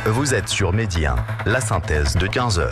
Vous êtes sur Midi 1, la synthèse de 15h.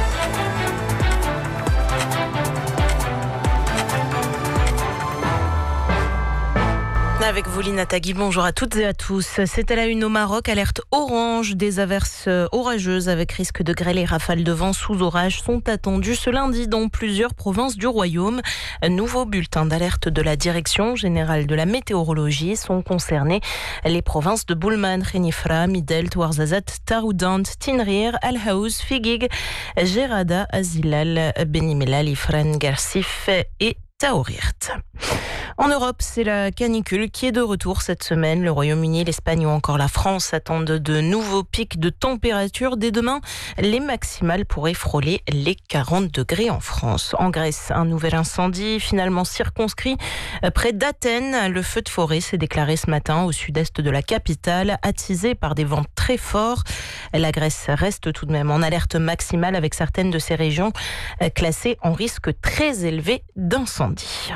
Avec vous, Lina Tagui, bonjour à toutes et à tous. C'est à la une au Maroc, alerte orange, des averses orageuses avec risque de grêle et rafales de vent sous orage sont attendues ce lundi dans plusieurs provinces du royaume. Nouveau bulletin d'alerte de la Direction générale de la météorologie sont concernés les provinces de Boulman, Khenifra, Midelt, Ouarzazate, Taroudant, Tinrir, Al-Haouz, Figuig, Gerada, Azilal, Beni Mellal, Ifrane, Garsif et Taourirt. En Europe, c'est la canicule qui est de retour cette semaine. Le Royaume-Uni, l'Espagne ou encore la France attendent de nouveaux pics de température. Dès demain, les maximales pourraient frôler les 40 degrés en France. En Grèce, un nouvel incendie finalement circonscrit près d'Athènes. Le feu de forêt s'est déclaré ce matin au sud-est de la capitale, attisé par des vents très forts. La Grèce reste tout de même en alerte maximale avec certaines de ces régions classées en risque très élevé d'incendie.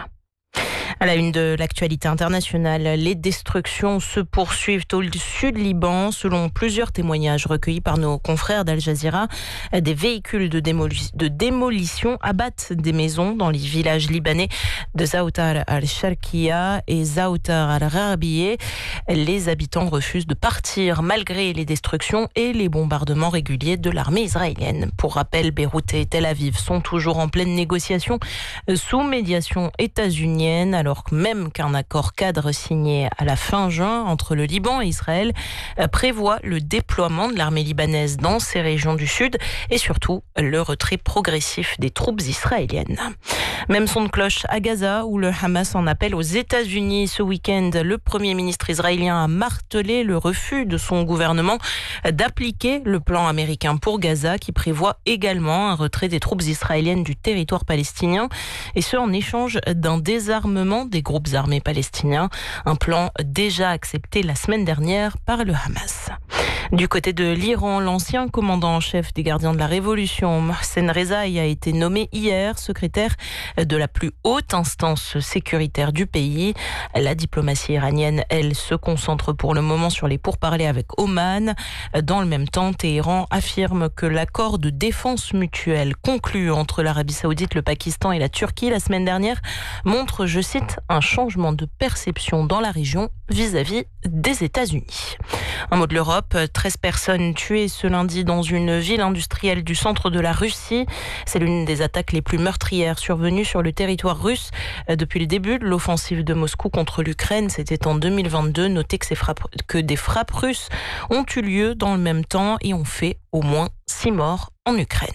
À la une de l'actualité internationale, les destructions se poursuivent au sud Liban. Selon plusieurs témoignages recueillis par nos confrères d'Al Jazeera, des véhicules de démolition abattent des maisons dans les villages libanais de Zaoutar al-Sharqiya et Zaoutar al-Gharbiye. Les habitants refusent de partir malgré les destructions et les bombardements réguliers de l'armée israélienne. Pour rappel, Beyrouth et Tel Aviv sont toujours en pleine négociation sous médiation états-unienne, alors même qu'un accord cadre signé à la fin juin entre le Liban et Israël prévoit le déploiement de l'armée libanaise dans ces régions du sud et surtout le retrait progressif des troupes israéliennes. Même son de cloche à Gaza où le Hamas en appelle aux États-Unis. Ce week-end, le Premier ministre israélien a martelé le refus de son gouvernement d'appliquer le plan américain pour Gaza qui prévoit également un retrait des troupes israéliennes du territoire palestinien et ce en échange d'un désarmement des groupes armés palestiniens, un plan déjà accepté la semaine dernière par le Hamas. Du côté de l'Iran, l'ancien commandant en chef des gardiens de la Révolution, Mohsen Rezaï, a été nommé hier secrétaire de la plus haute instance sécuritaire du pays. La diplomatie iranienne, elle, se concentre pour le moment sur les pourparlers avec Oman. Dans le même temps, Téhéran affirme que l'accord de défense mutuelle conclu entre l'Arabie Saoudite, le Pakistan et la Turquie la semaine dernière montre, je cite, un changement de perception dans la région vis-à-vis des États-Unis. Un mot de l'Europe, 13 personnes tuées ce lundi dans une ville industrielle du centre de la Russie. C'est l'une des attaques les plus meurtrières survenues sur le territoire russe depuis le début de l'offensive de Moscou contre l'Ukraine. C'était en 2022. Notez que des frappes russes ont eu lieu dans le même temps et ont fait au moins 6 morts en Ukraine.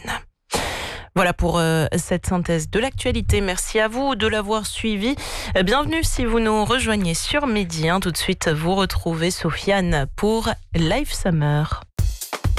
Voilà pour cette synthèse de l'actualité. Merci à vous de l'avoir suivi. Bienvenue si vous nous rejoignez sur Midi 1. Tout de suite, vous retrouvez Sofiane pour Live Summer.